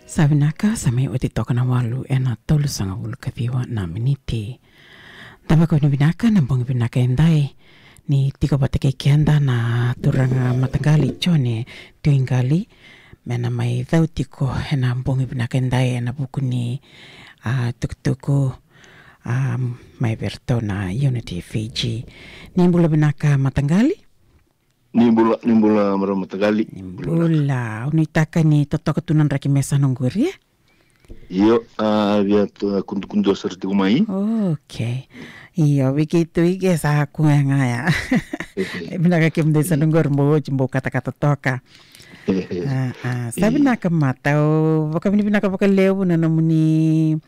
Savinaka sa may utitoka na walu ena tolu sanga ulu kathiwa na miniti. Tapa ko binaka na bongi binaka endai ni tiko pateke kianda na turanga matangali chone tuingali mena mai thau tiko ena bongi binaka endai ena buku ni tukutuku mai verto na Unity Fiji. Nimbula binaka matangali? Nimbula mara matagali. Nimbula. Unitaka ni totoka tunan raki mesa nungguri ya? Iyo, via kundu serti kumai. Okay. Iyo, begitu ige sa aku yang ya. Binaka kimdesa nunggur mbo kata-kata toka. Sabi nakamata baka binaka baka leo na namuni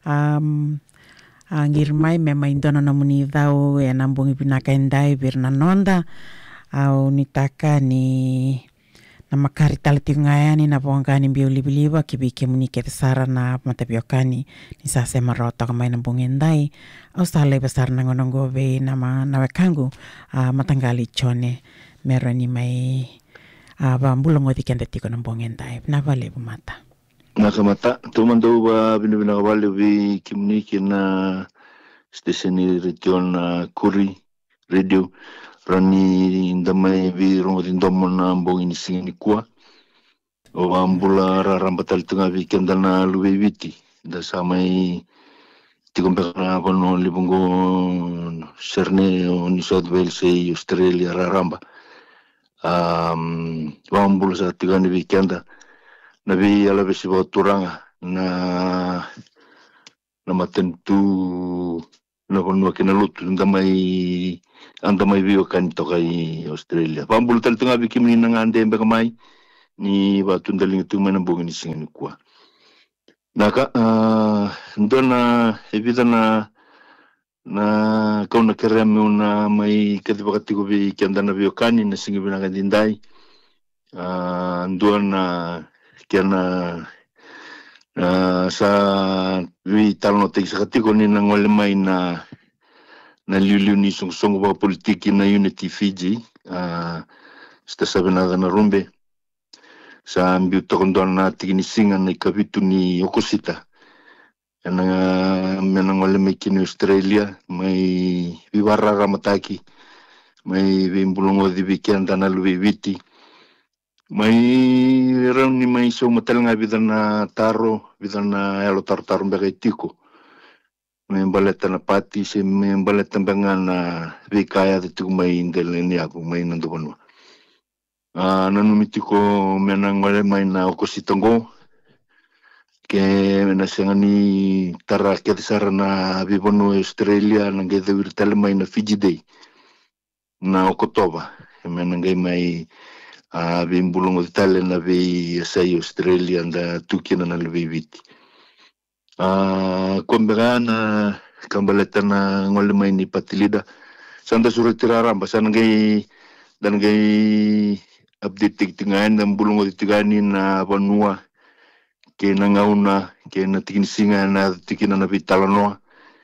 ngirmai memang indona namuni dau ya nambungi binaka endai birna nonda au nitaka ni namakari talitiungayani na bongani biulibiliwa kibike munike besara na matabiokani ni sase marota kamay na bungendai au sale besar na ngonongo be nama nawekangu matangali chone meron ni may bambulong odi kendatiko ng bungendai na bale bumata nakamata tumando ba binabinakawali bi kimunike na station ni region Kuri radio rani ndamai vi rongodindomo na mbong inisingini kuwa o ambula rarambatal tunga vi kendana luwewiti da samai tikompekana kono libungo Serne o New South Wales e Australia raramba ambula sa tigani vi kenda na vi alabesi ba turanga na matentu na kono kinalutu ndamai andamai vio kan tokai Australia. Pambul tal tunga bikim ni nangande bekamai ni batu ndaling tu mana bongini singani kwa. Naka ndona evita na kauna kereme una mai kadibakati ko bi kiandana vio kani na singi binanga dindai. Ndona kiana sa vi talno teki sakatiko ni nangole mai na liu ni song ba politiki na Unity Fiji sta sabi na rumbe sa ambiu tokondon na tigini singa na ikabitu ni Okosita yana menangole mekini Australia may viwarra ramataki may vimbulungo di bikianda na luwewiti may ram ni may so matal nga bidan na taro bidan na elo taro mbeka itiko membaleta na pati se membaleta bengan na vikaya tu mai indele ni aku mai nandu kono nanumiti ko menang wale mai na Okositongo ke menasangani tara ke sarana bibono Australia nangede virtual mai na Fiji Day na Okotoba menangai mai bimbulong vitale na vi sai Australia nda tukina na leviviti kombegana kambaleta na ngole mai ni patilida sanda surat tiraramba sanangai dan gai update tingain dan bulungo tigani na Vanua ke nangauna ke na tikinsinga na tikina na vitalanoa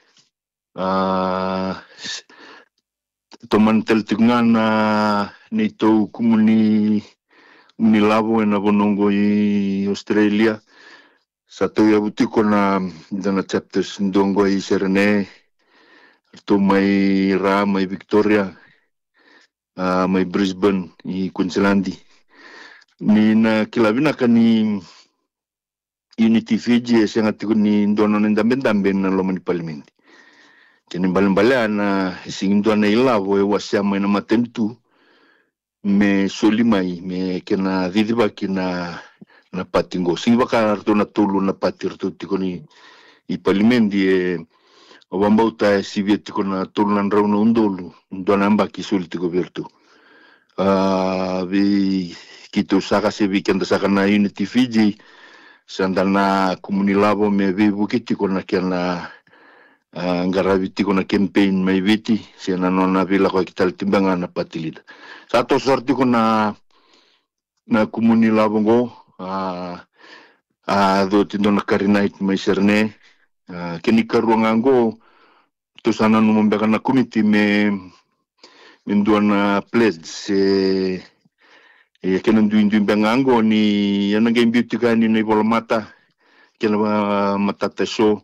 tomantel tingana ni to kumuni lavo na bonongo i Australia satu ya butiko na dana chapters ndongo i Serne to mai mai Victoria mai Brisbane i Queensland ni na kilabina kani Unity Fiji sengatiko ni ndono ndambe na lomani parliament kini balan singin na ilavo e wasiama na matentu me solimai me kena vidiba kina na patingo singi baka arto na tulu na patir tu tiko ni i parliament obambauta sivia tiko na tulu na rauna undolu ndona amba kisuli tiko virtu vi kito saka se vi kenda saka na Unity Fiji sandana komunilavo me vi bukiti ko na kena ngaravi tiko na campaign mai viti sena nona vila ko kital timbanga na patilida satu sorti ko na komunilavo ngo do tindona karinait mai Serne kini karuangango to sana numbeka na committee me minduana pledge kena nduindu bengango ni yana game beauty kani na ibolmata kena matata so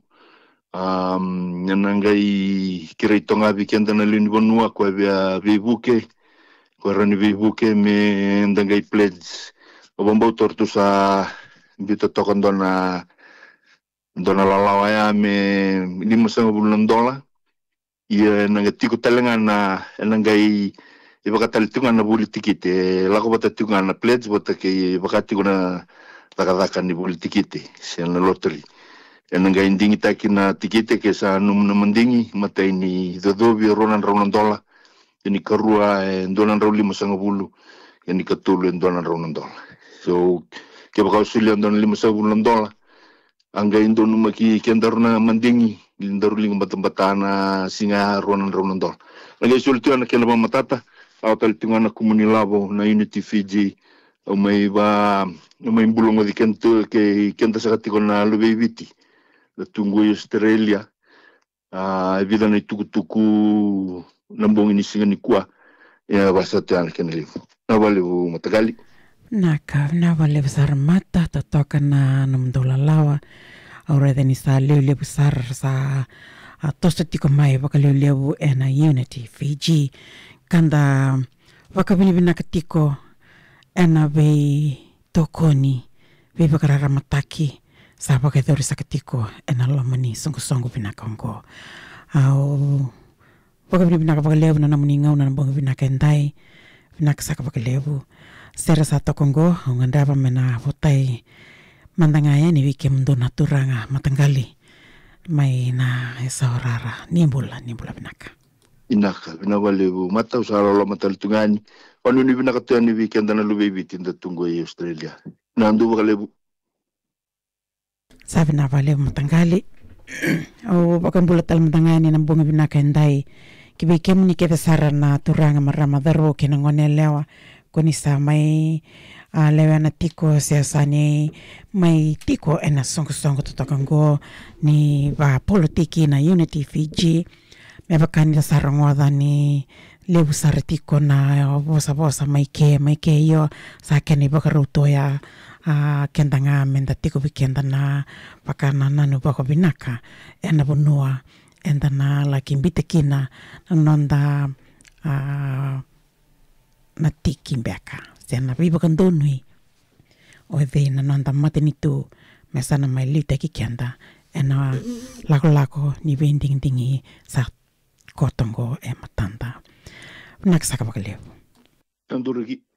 nanangai kirei tonga vi kenda na lini bonua ko via vivuke ko rani vivuke me ndangai pledge o bombo tortu sa bito tokon dona lalawa ya me $500 ia nanga tiko talenga na nangai ibakatalitunga na buli tikite lako bata tunga na pledge bata ke bakati na daka ni buli tikite sa na lottery nanga indingi taki na tikite ke sa num na mandingi mata ini dodobi $100 ini karua $250 ini katulu $200 so ke baka usuli $500 angga indo numaki kendaruna mandingi lindaruling batang-batana singa $200 nanga isulti ana kela matata autal tingana komuni lavo na Unity Fiji o mai bulongo di kento ke kenta sakati kona lubeviti tunggu Australia vida na tuku nambong ini singa ni kuah ya basa tu anak kena livu na wale matagali na wale besar mata totoka na $6 lawa ora ni sa lele besar sa tosta tiko mai baka lele ena Unity Fiji kanda wakabini binakatiko ena be tokoni be bakarara mataki sa baka dori sakatiko ena lomani songo binakongo au wakabini binakabakalebu na namuni ngau na nambonga binakendai binakasaka bakalebu sera sa tokongo ngandaba mena hotai mandangaya ni wiki mdo naturanga matanggali mai na esa orara nimbula binaka inaka binawalebu mata usara lo mataltungani onu ni binakatuan ni weekend na lubebi tinda tunggu i Australia nandu bakalebu sabi na valebu matangali o bakambula tal matangani na bunga binaka endai kibikem ni kete sara na turanga maramadaro kinangone lewa koni sa mai lewa na tiko siasani mai tiko ena songo totokango ni ba politiki na Unity Fiji me bakani da sarangoda ni lebu saratiko na bosa mai ke yo sa keni bakaruto ya kendanga menda tiko bikenda na bakana nanu bako binaka ena bonua enda na lakimbite kina nonda na tiki mbeka sena biba kandonui o ve na nonda matenitu mesana mai lita ki kenda ena lako ni vending dingi sa kotongo e matanda naksaka bakalevu tanduriki